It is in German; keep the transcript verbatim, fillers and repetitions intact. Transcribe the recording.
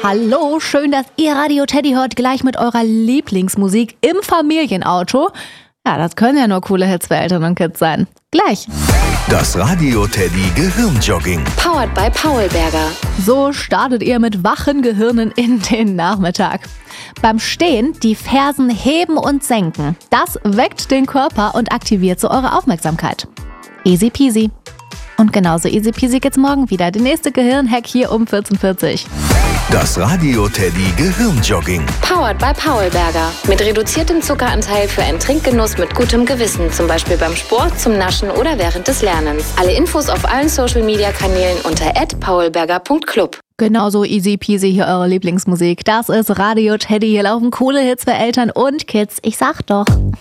Hallo, schön, dass ihr Radio Teddy hört, gleich mit eurer Lieblingsmusik im Familienauto. Ja, das können ja nur coole Hits für Eltern und Kids sein. Gleich. Das Radio Teddy Gehirnjogging. Powered by Paulberger. So startet ihr mit wachen Gehirnen in den Nachmittag. Beim Stehen die Fersen heben und senken. Das weckt den Körper und aktiviert so eure Aufmerksamkeit. Easy peasy. Und genauso easy peasy geht's morgen wieder. Der nächste Gehirnhack hier um vierzehn Uhr vierzig. Das Radio Teddy Gehirnjogging. Powered by Paulberger. Mit reduziertem Zuckeranteil für einen Trinkgenuss mit gutem Gewissen. Zum Beispiel beim Sport, zum Naschen oder während des Lernens. Alle Infos auf allen Social-Media-Kanälen unter at paulberger punkt club. Genauso easy peasy hier eure Lieblingsmusik. Das ist Radio Teddy. Hier laufen coole Hits für Eltern und Kids. Ich sag doch.